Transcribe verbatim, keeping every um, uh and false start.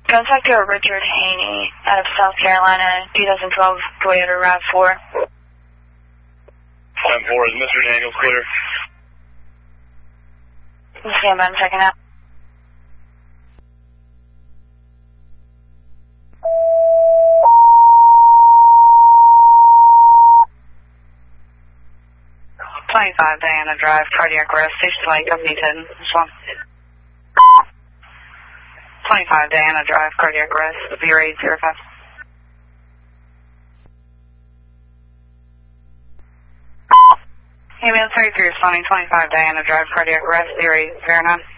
Contact your Richard Haney out of South Carolina, twenty twelve Toyota RAV four. ten four, is Mister Daniels clear? Stand by, I'm checking out. twenty-five Diana Drive, cardiac arrest, station twenty, company ten, this one. twenty-five Diana Drive, cardiac arrest, zero eight zero five. Ambulance thirty-three responding, twenty-five Diana Drive, cardiac arrest, zero eight zero nine.